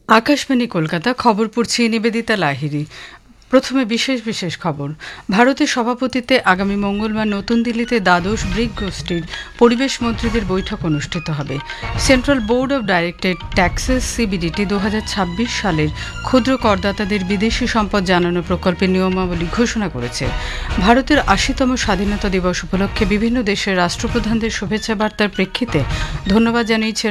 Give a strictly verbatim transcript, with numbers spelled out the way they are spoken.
আকাশবাণী কলকাতা, খবর পড়ছি নিবেদিতা লাহিড়ী। প্রথমে বিশেষ বিশেষ খবর। ভারতের সভাপতিত্বে আগামী মঙ্গলবার নতুন দিল্লিতে দ্বাদশ ব্রিক গোষ্ঠীর পরিবেশ মন্ত্রীদের বৈঠক অনুষ্ঠিত হবে। Central board of directed taxes সিবিডিটি দু হাজার ছাব্বিশ সালের ক্ষুদ্র করদাতাদের বিদেশি সম্পদ জানানো প্রকল্পের নিয়মাবলী ঘোষণা করেছে। ভারতের আশিতম স্বাধীনতা দিবস উপলক্ষে বিভিন্ন দেশের রাষ্ট্রপ্রধানদের শুভেচ্ছা বার্তার প্রেক্ষিতে ধন্যবাদ জানিয়েছে